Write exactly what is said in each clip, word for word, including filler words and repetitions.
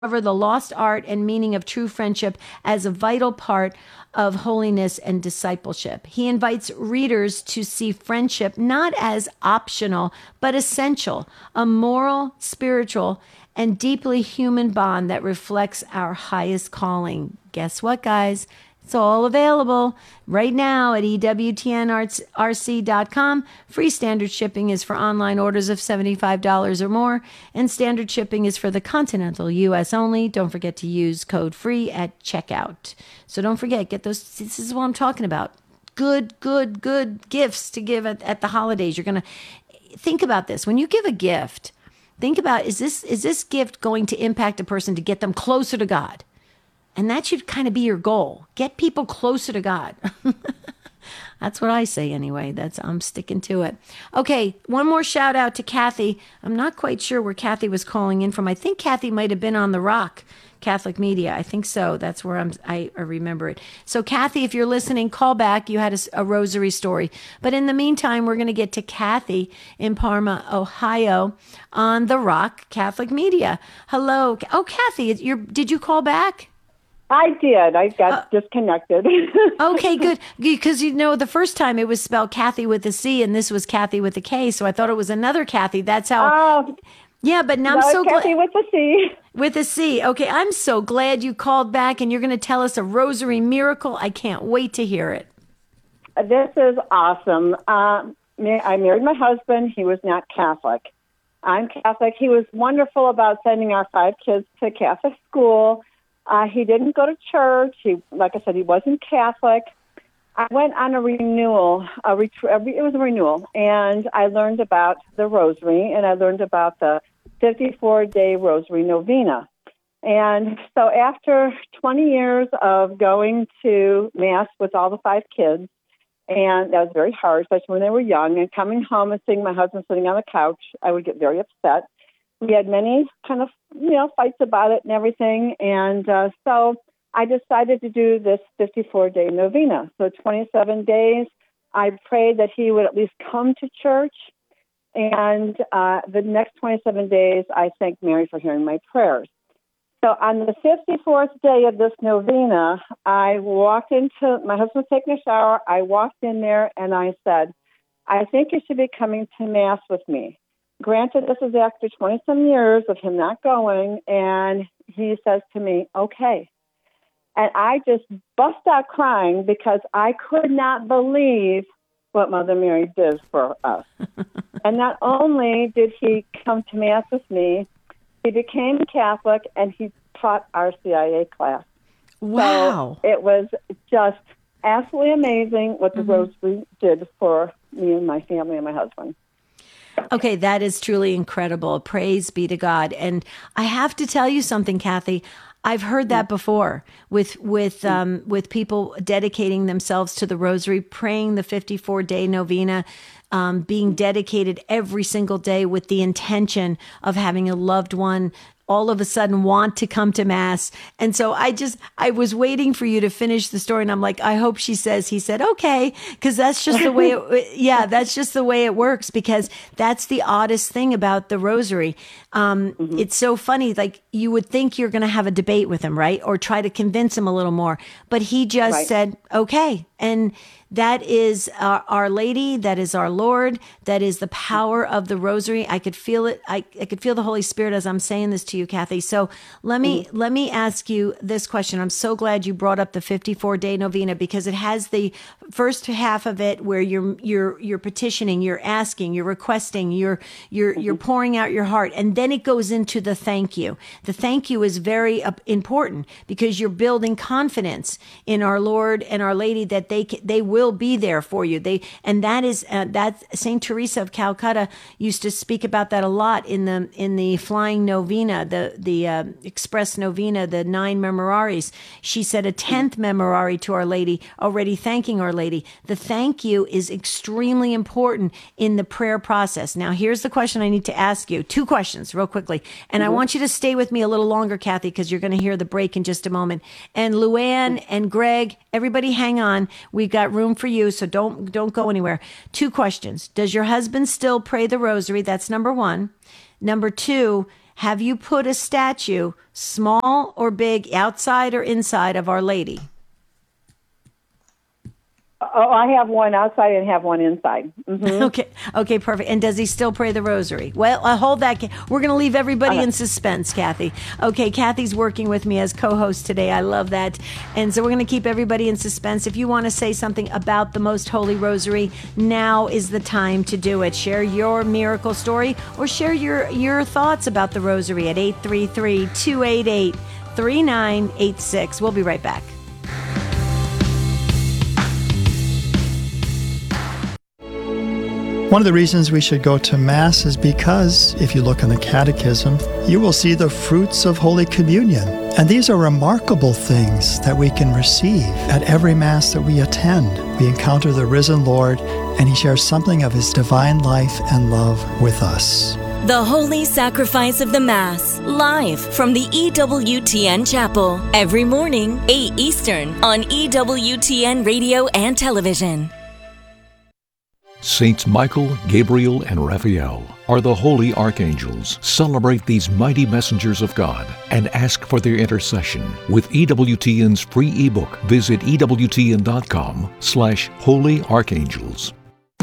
discover the lost art and meaning of true friendship as a vital part of holiness and discipleship. He invites readers to see friendship not as optional, but essential, a moral, spiritual, and deeply human bond that reflects our highest calling. Guess what, guys? It's all available right now at E W T N R C dot com. Free standard shipping is for online orders of seventy-five dollars or more, and standard shipping is for the continental U S only. Don't forget to use code FREE at checkout. So don't forget, get those. This is what I'm talking about. Good, good, good gifts to give at, at the holidays. You're going to think about this. When you give a gift, think about, is this is this gift going to impact a person to get them closer to God? And that should kind of be your goal. Get people closer to God. That's what I say anyway. That's I'm sticking to it. Okay, one more shout out to Kathy. I'm not quite sure where Kathy was calling in from. I think Kathy might have been on The Rock Catholic Media. I think so. That's where I'm. I, I remember it. So Kathy, if you're listening, call back. You had a, a rosary story. But in the meantime, we're going to get to Kathy in Parma, Ohio, on The Rock Catholic Media. Hello. Oh, Kathy, you're, did you call back? I did. I got uh, disconnected. Okay, good. Because, you know, the first time it was spelled Kathy with a C, and this was Kathy with a K, so I thought it was another Kathy. That's how. Oh. Yeah, but now no, I'm so glad. Kathy with a C. With a C. Okay, I'm so glad you called back, and you're going to tell us a rosary miracle. I can't wait to hear it. This is awesome. Uh, I married my husband. He was not Catholic. I'm Catholic. He was wonderful about sending our five kids to Catholic school. Uh, he didn't go to church. He, like I said, he wasn't Catholic. I went on a renewal. A ret- it was a renewal, and I learned about the Rosary, and I learned about the fifty-four day Rosary Novena. And so after twenty years of going to Mass with all the five kids, and that was very hard, especially when they were young, and coming home and seeing my husband sitting on the couch, I would get very upset. We had many kind of, you know, fights about it and everything. And uh, so I decided to do this fifty-four day novena. So twenty-seven days, I prayed that he would at least come to church. And uh, the next twenty-seven days, I thanked Mary for hearing my prayers. So on the fifty-fourth day of this novena, I walked into, my husband was taking a shower. I walked in there and I said, I think you should be coming to Mass with me. Granted, this is after twenty-some years of him not going, and he says to me, okay. And I just bust out crying because I could not believe what Mother Mary did for us. And not only did he come to Mass with me, he became Catholic, and he taught our C I A class. Wow. So it was just absolutely amazing what the mm-hmm. Rosary did for me and my family and my husband. Okay, that is truly incredible. Praise be to God. And I have to tell you something, Kathy. I've heard that before with with um, with people dedicating themselves to the Rosary, praying the fifty-four day novena, um, being dedicated every single day with the intention of having a loved one all of a sudden want to come to Mass. And so I just, I was waiting for you to finish the story. And I'm like, I hope she says, he said, okay. Cause that's just the way, it, yeah, that's just the way it works, because that's the oddest thing about the Rosary. Um, mm-hmm. It's so funny. Like, you would think you're going to have a debate with him, right? Or try to convince him a little more, but he just right. said, okay. And that is our, our Lady. That is our Lord. That is the power of the Rosary. I could feel it. I, I could feel the Holy Spirit as I'm saying this to you, Kathy. So let me mm-hmm. let me ask you this question. I'm so glad you brought up the fifty-four day novena, because it has the first half of it where you're you're you're petitioning, you're asking, you're requesting, you're you're mm-hmm. you're pouring out your heart, and then it goes into the thank you. The thank you is very uh, important, because you're building confidence in our Lord and our Lady that they they will be there for you. They and that is uh, that Saint Teresa of Calcutta used to speak about that a lot in the in the flying novena, the the uh, express novena, the nine memoraries. She said a tenth memorare to Our Lady, already thanking Our Lady. The thank you is extremely important in the prayer process. Now, here's the question I need to ask you. Two questions, real quickly, and mm-hmm. I want you to stay with me a little longer, Kathy, because you're going to hear the break in just a moment. And Luann mm-hmm. and Greg, everybody, hang on. We've got room for you, so don't don't go anywhere. Two questions. Does your husband still pray the Rosary? That's number one. Number two, have you put a statue, small or big, outside or inside of Our Lady? Oh, I have one outside and have one inside. Mm-hmm. Okay. Okay, perfect. And does he still pray the rosary? Well, uh, hold that. We're going to leave everybody Okay. in suspense, Kathy. Okay, Kathy's working with me as co-host today. I love that. And so we're going to keep everybody in suspense. If you want to say something about the Most Holy Rosary, now is the time to do it. Share your miracle story or share your, your thoughts about the rosary at eight three three, two eight eight, three nine eight six. We'll be right back. One of the reasons we should go to Mass is because, if you look in the Catechism, you will see the fruits of Holy Communion. And these are remarkable things that we can receive at every Mass that we attend. We encounter the risen Lord, and He shares something of His divine life and love with us. The Holy Sacrifice of the Mass, live from the E W T N Chapel, every morning, eight Eastern, on E W T N Radio and Television. Saints Michael, Gabriel, and Raphael are the holy archangels. Celebrate these mighty messengers of God and ask for their intercession with E W T N's free ebook. Visit E W T N dot com slash holy archangels.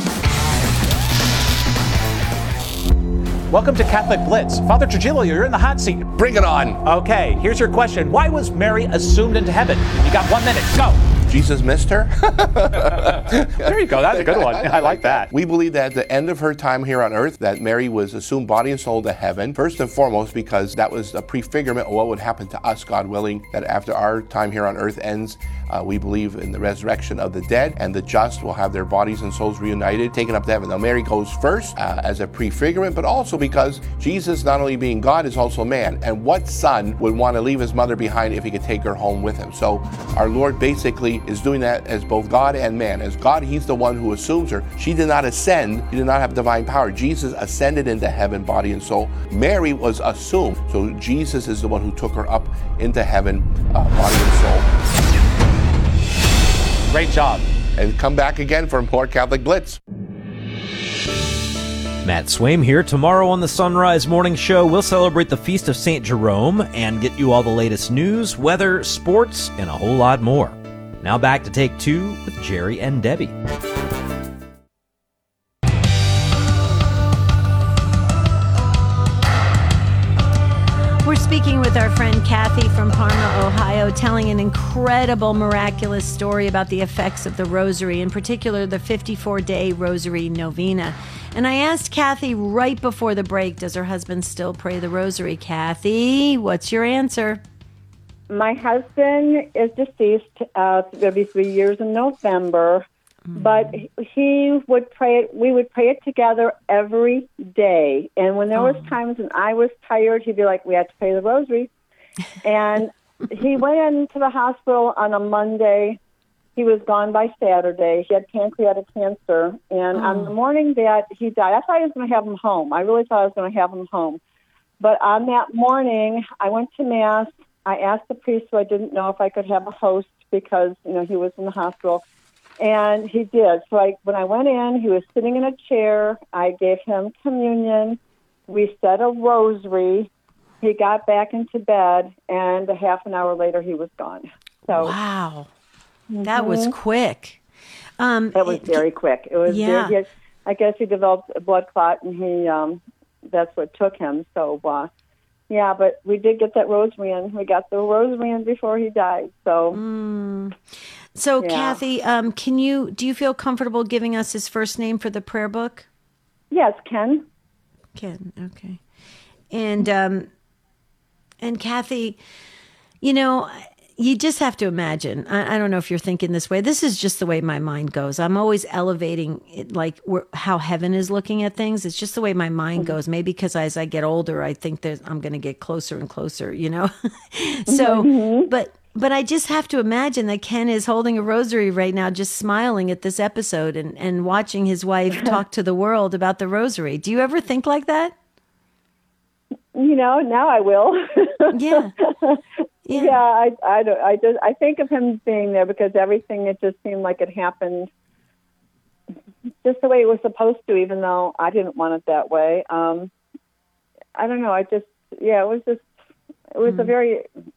Welcome to Catholic Blitz. Father Trujillo, you're in the hot seat. Bring it on. Okay, here's your question. Why was Mary assumed into heaven? You got one minute. Go. Jesus missed her? There you go. That's a good one. I like that. We believe that at the end of her time here on earth, that Mary was assumed body and soul to heaven, first and foremost because that was a prefigurement of what would happen to us, God willing, that after our time here on earth ends, uh, we believe in the resurrection of the dead, and the just will have their bodies and souls reunited, taken up to heaven. Now, Mary goes first uh, as a prefigurement, but also because Jesus, not only being God, is also man. And what son would want to leave his mother behind if he could take her home with him? So our Lord basically is doing that as both God and man. As God, he's the one who assumes her. She did not ascend. She did not have divine power. Jesus ascended into heaven, body and soul. Mary was assumed. So Jesus is the one who took her up into heaven, uh, body and soul. Great job. And come back again for more Catholic Blitz. Matt Swaim here. Tomorrow on the Sunrise Morning Show, we'll celebrate the Feast of Saint Jerome and get you all the latest news, weather, sports, and a whole lot more. Now back to Take Two with Jerry and Debbie. We're speaking with our friend Kathy from Parma, Ohio, telling an incredible, miraculous story about the effects of the Rosary, in particular the fifty-four day Rosary Novena. And I asked Kathy right before the break, does her husband still pray the Rosary? Kathy, what's your answer? My husband is deceased. Uh, it's going to be three years in November. Mm-hmm. But he would pray it. We would pray it together every day. And when there oh. was times when I was tired, he'd be like, "We have to pray the Rosary." And he went into the hospital on a Monday. He was gone by Saturday. He had pancreatic cancer. And oh. on the morning that he died, I thought I was going to have him home. I really thought I was going to have him home. But on that morning, I went to Mass. I asked the priest who I didn't know if I could have a host because, you know, he was in the hospital. And he did. So I, when I went in, he was sitting in a chair. I gave him communion. We said a rosary. He got back into bed, and a half an hour later, he was gone. So wow. That was quick. Um, that was it, very quick. It was. Yeah. Very, I guess he developed a blood clot, and he um, that's what took him. So, uh, yeah, but we did get that rosary in. We got the rosary in before he died. So, mm. so yeah. Kathy, um, can you do you feel comfortable giving us his first name for the prayer book? Yes, Ken. Ken. Okay. And um, and Kathy, you know, you just have to imagine. I, I don't know if you're thinking this way. This is just the way my mind goes. I'm always elevating it, like where, how heaven is looking at things. It's just the way my mind mm-hmm. goes. Maybe because as I get older, I think that I'm going to get closer and closer, you know? so, mm-hmm. but, but I just have to imagine that Ken is holding a rosary right now, just smiling at this episode and, and watching his wife talk to the world about the rosary. Do you ever think like that? You know, now I will. yeah. Yeah, yeah I, I, don't, I just I think of him being there because everything, it just seemed like it happened just the way it was supposed to, even though I didn't want it that way. Um, I don't know. I just yeah, it was just, it was mm. a very